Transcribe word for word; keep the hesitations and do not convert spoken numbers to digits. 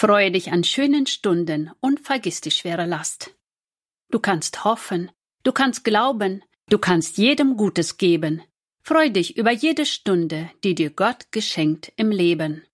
Freue dich an schönen Stunden und vergiss die schwere Last. Du kannst hoffen, du kannst glauben, du kannst jedem Gutes geben. Freu dich über jede Stunde, die dir Gott geschenkt im Leben.